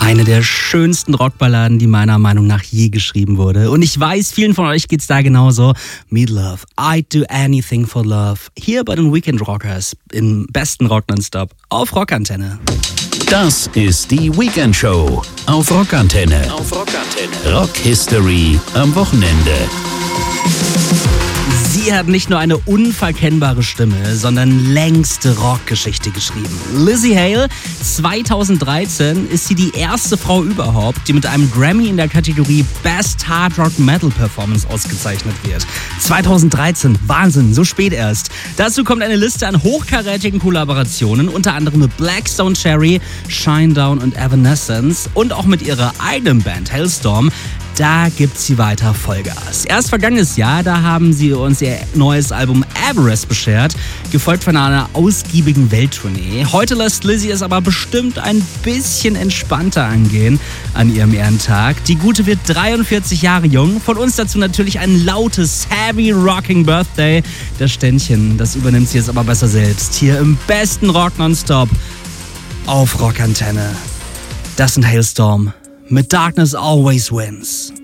Eine der schönsten Rockballaden, die meiner Meinung nach je geschrieben wurde. Und ich weiß, vielen von euch geht's da genauso. Meat Love, I'd do anything for love. Hier bei den Weekend Rockers im besten Rock nonstop auf Rockantenne. Das ist die Weekend Show auf Rockantenne. Rock History am Wochenende. Sie hat nicht nur eine unverkennbare Stimme, sondern längste Rockgeschichte geschrieben. Lzzy Hale, 2013 ist sie die erste Frau überhaupt, die mit einem Grammy in der Kategorie Best Hard Rock Metal Performance ausgezeichnet wird. 2013, Wahnsinn, so spät erst. Dazu kommt eine Liste an hochkarätigen Kollaborationen, unter anderem mit Black Stone Cherry, Shinedown und Evanescence und auch mit ihrer eigenen Band Halestorm. Da gibt sie weiter Vollgas. Erst vergangenes Jahr, da haben sie uns ihr neues Album Everest beschert, gefolgt von einer ausgiebigen Welttournee. Heute lässt Lzzy es aber bestimmt ein bisschen entspannter angehen an ihrem Ehrentag. Die Gute wird 43 Jahre jung. Von uns dazu natürlich ein lautes, heavy rocking Birthday. Das Ständchen, das übernimmt sie jetzt aber besser selbst. Hier im besten Rock nonstop auf Rockantenne. Das sind Halestorm mit Darkness Always Wins.